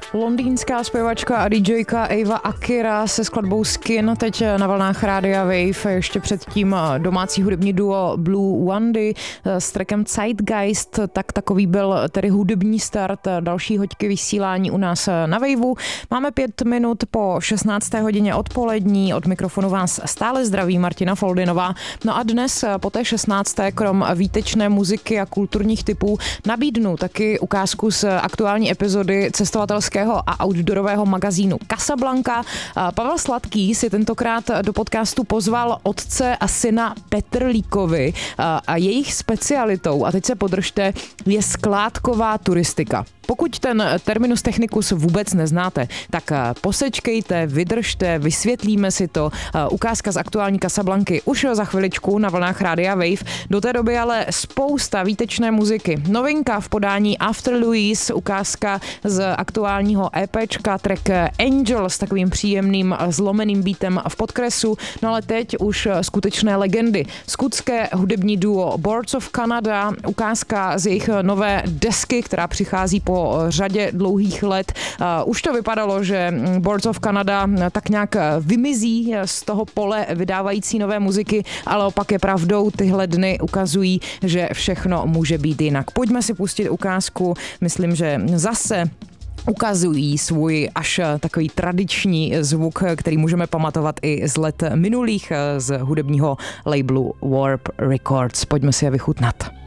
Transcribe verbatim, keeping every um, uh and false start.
Londýnská zpěvačka a DJka Ava Akira se skladbou Skin teď na vlnách Rádia Wave, ještě předtím domácí hudební duo Blue Wandy s trackem Zeitgeist, tak takový byl tedy hudební start další hoďky vysílání u nás na Waveu. Máme pět minut po šestnácté hodině odpolední, od mikrofonu vás stále zdraví Martina Foldinová. No a dnes po té šestnácté krom výtečné muziky a kulturních typů nabídnu taky ukázku z aktuální epizody cestovatelského a outdoorového magazínu Casablanca. Pavel Sladký si tentokrát do podcastu pozval otce a syna Petrlíkovi a jejich specialitou, a teď se podržte, je skládková turistika. Pokud ten terminus technicus vůbec neznáte, tak posečkejte, vydržte, vysvětlíme si to. Ukázka z aktuální Casablanky už za chviličku na vlnách Rádia Wave. Do té doby ale spousta výtečné muziky. Novinka v podání After Louise, ukázka z aktuálního EPčka, track Angel s takovým příjemným zlomeným beatem v podkresu. No ale teď už skutečné legendy. Skotské hudební duo Boards of Canada, ukázka z jejich nové desky, která přichází po řadě dlouhých let. Uh, už to vypadalo, že Boards of Canada tak nějak vymizí z toho pole vydávající nové muziky, ale opak je pravdou, tyhle dny ukazují, že všechno může být jinak. Pojďme si pustit ukázku, myslím, že zase ukazují svůj až takový tradiční zvuk, který můžeme pamatovat i z let minulých z hudebního labelu Warp Records. Pojďme si je vychutnat.